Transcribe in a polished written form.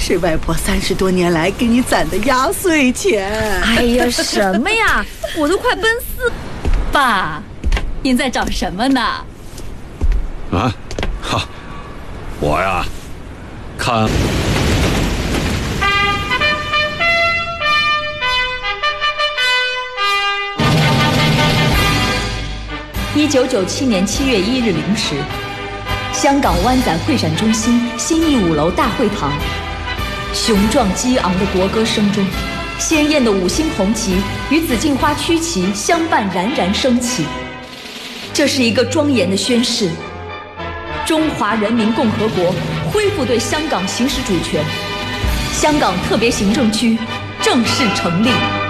是外婆30多年来给你攒的压岁钱。 哎呀，什么呀，我都快奔4。爸，您在找什么呢？ 啊，哈，我呀，看。 1997年7月1日0时，香港湾仔会展中心新义5楼大会堂，雄壮激昂的国歌声中，鲜艳的5星红旗与紫荆花曲旗相伴冉冉升起。这是一个庄严的宣誓：中华人民共和国恢复对香港行使主权，香港特别行政区正式成立。